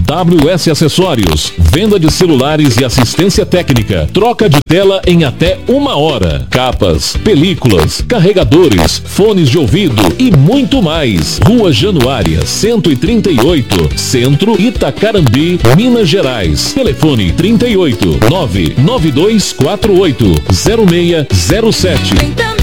WS Acessórios, venda de celulares e assistência técnica, troca de tela em até 1 hora, capas, películas, carregadores, fones de ouvido e muito mais. Rua Januária 138, Centro, Itacarambi, Minas Gerais. Telefone 38 99248 0607.